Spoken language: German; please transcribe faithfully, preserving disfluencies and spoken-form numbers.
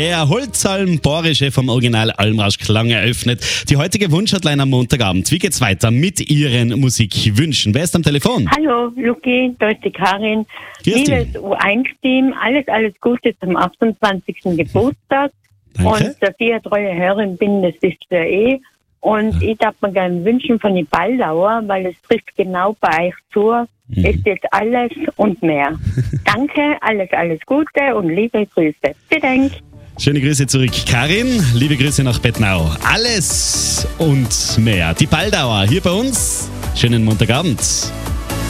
Der Holzalm Bohrische vom Original Almrausch Klang eröffnet die heutige Wunschhotline am Montagabend. Wie geht's weiter mit Ihren Musikwünschen? Wer ist am Telefon? Hallo, Luki, da ist die Karin. Grüß dich. Liebes U eins Team, alles, alles Gute zum achtundzwanzigsten Geburtstag. Danke. Und dass ich eine treue Hörerin bin, das wisst ihr eh. Und ich darf mir gerne wünschen von die Balldauer, weil es trifft genau bei euch zu. Mhm. Es ist alles und mehr. Danke, alles, alles Gute und liebe Grüße. Bedenkt. Schöne Grüße zurück, Karin. Liebe Grüße nach Bettnau. Alles und mehr. Die Balldauer hier bei uns. Schönen Montagabend.